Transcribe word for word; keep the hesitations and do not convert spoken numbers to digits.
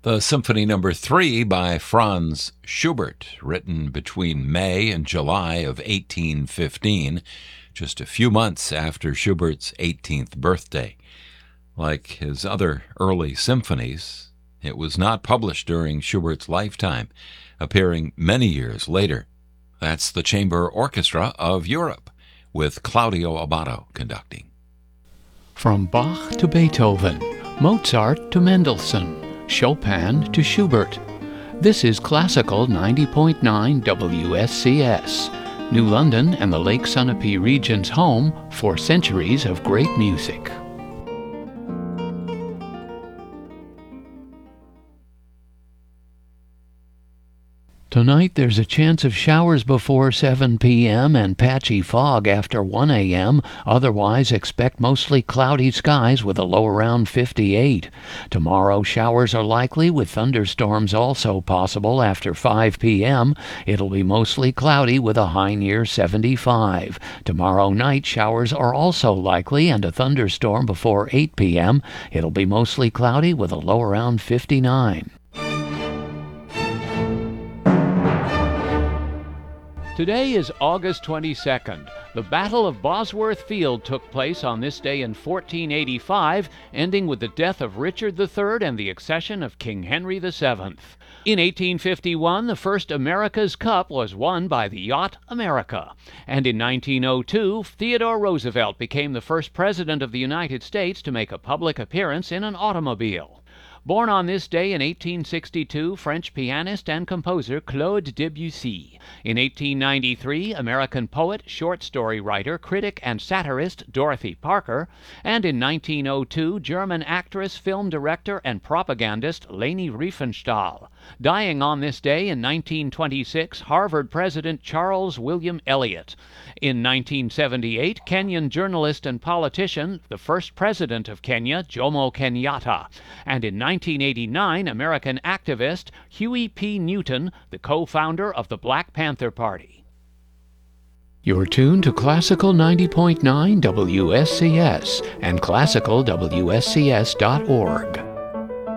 The Symphony Number three by Franz Schubert, written between May and July of eighteen fifteen, just a few months after Schubert's eighteenth birthday. Like his other early symphonies, it was not published during Schubert's lifetime, appearing many years later. That's the Chamber Orchestra of Europe, with Claudio Abbado conducting. From Bach to Beethoven, Mozart to Mendelssohn, Chopin to Schubert. This is Classical ninety point nine W S C S, New London and the Lake Sunapee region's home for centuries of great music. Tonight there's a chance of showers before seven p.m. and patchy fog after one a.m. Otherwise, expect mostly cloudy skies with a low around fifty-eight. Tomorrow, showers are likely with thunderstorms also possible after five p.m. It'll be mostly cloudy with a high near seventy-five. Tomorrow night, showers are also likely and a thunderstorm before eight p.m. It'll be mostly cloudy with a low around fifty-nine. Today is August twenty-second. The Battle of Bosworth Field took place on this day in fourteen eighty-five, ending with the death of Richard the Third and the accession of King Henry the Seventh. In eighteen fifty-one, the first America's Cup was won by the yacht America. And in nineteen oh two, Theodore Roosevelt became the first president of the United States to make a public appearance in an automobile. Born on this day in eighteen sixty-two, French pianist and composer Claude Debussy. In eighteen ninety-three, American poet, short story writer, critic, and satirist Dorothy Parker. And in nineteen oh two, German actress, film director, and propagandist Leni Riefenstahl. Dying on this day in nineteen twenty-six, Harvard President Charles William Eliot. In nineteen seventy-eight, Kenyan journalist and politician, the first president of Kenya, Jomo Kenyatta. And in nineteen eighty-nine, American activist Huey P. Newton, the co-founder of the Black Panther Party. You're tuned to Classical ninety point nine W S C S and classical W S C S dot org.